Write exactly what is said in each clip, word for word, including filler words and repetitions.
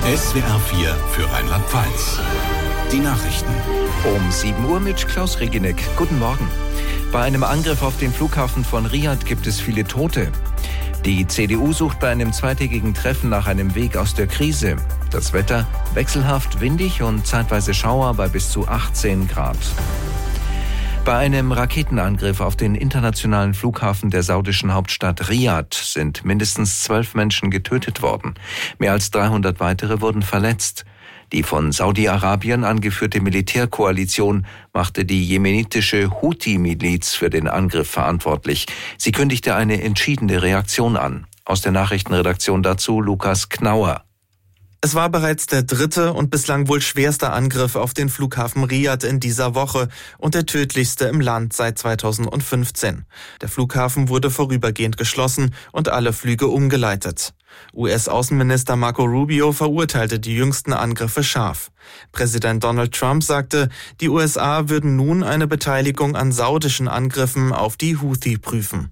S W R vier für Rheinland-Pfalz. Die Nachrichten. Um sieben Uhr mit Klaus Reginek. Guten Morgen. Bei einem Angriff auf den Flughafen von Riad gibt es viele Tote. Die C D U sucht bei einem zweitägigen Treffen nach einem Weg aus der Krise. Das Wetter wechselhaft, windig und zeitweise Schauer bei bis zu achtzehn Grad. Bei einem Raketenangriff auf den internationalen Flughafen der saudischen Hauptstadt Riad sind mindestens zwölf Menschen getötet worden. Mehr als dreihundert weitere wurden verletzt. Die von Saudi-Arabien angeführte Militärkoalition machte die jemenitische Houthi-Miliz für den Angriff verantwortlich. Sie kündigte eine entschiedene Reaktion an. Aus der Nachrichtenredaktion dazu Lukas Knauer. Es war bereits der dritte und bislang wohl schwerste Angriff auf den Flughafen Riad in dieser Woche und der tödlichste im Land seit zweitausendfünfzehn. Der Flughafen wurde vorübergehend geschlossen und alle Flüge umgeleitet. U S-Außenminister Marco Rubio verurteilte die jüngsten Angriffe scharf. Präsident Donald Trump sagte, die U S A würden nun eine Beteiligung an saudischen Angriffen auf die Houthi prüfen.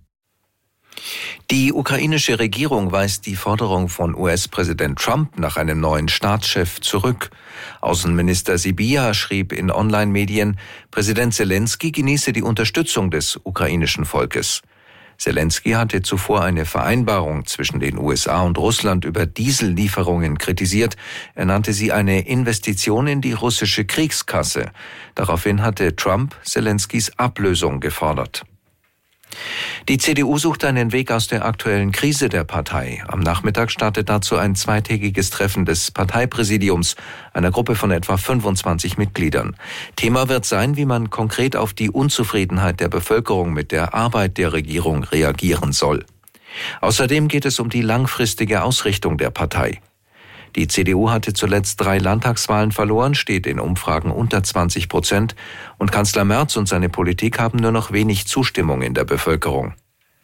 Die ukrainische Regierung weist die Forderung von U S-Präsident Trump nach einem neuen Staatschef zurück. Außenminister Sybiha schrieb in Online-Medien, Präsident Selenskyj genieße die Unterstützung des ukrainischen Volkes. Selenskyj hatte zuvor eine Vereinbarung zwischen den U S A und Russland über Diesellieferungen kritisiert. Er nannte sie eine Investition in die russische Kriegskasse. Daraufhin hatte Trump Selenskyjs Ablösung gefordert. Die C D U sucht einen Weg aus der aktuellen Krise der Partei. Am Nachmittag startet dazu ein zweitägiges Treffen des Parteipräsidiums, einer Gruppe von etwa fünfundzwanzig Mitgliedern. Thema wird sein, wie man konkret auf die Unzufriedenheit der Bevölkerung mit der Arbeit der Regierung reagieren soll. Außerdem geht es um die langfristige Ausrichtung der Partei. Die C D U hatte zuletzt drei Landtagswahlen verloren, steht in Umfragen unter zwanzig Prozent und Kanzler Merz und seine Politik haben nur noch wenig Zustimmung in der Bevölkerung.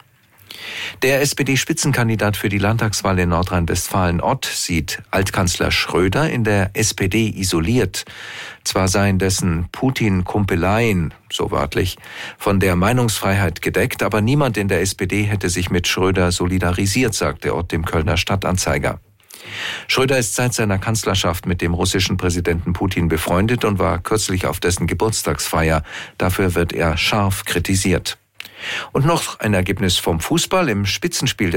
Der S P D-Spitzenkandidat für die Landtagswahl in Nordrhein-Westfalen Ott sieht Altkanzler Schröder in der S P D isoliert. Zwar seien dessen Putin-Kumpeleien, so wörtlich, von der Meinungsfreiheit gedeckt, aber niemand in der S P D hätte sich mit Schröder solidarisiert, sagte Ott dem Kölner Stadtanzeiger. Schröder ist seit seiner Kanzlerschaft mit dem russischen Präsidenten Putin befreundet und war kürzlich auf dessen Geburtstagsfeier. Dafür wird er scharf kritisiert. Und noch ein Ergebnis vom Fußball. Im Spitzenspiel der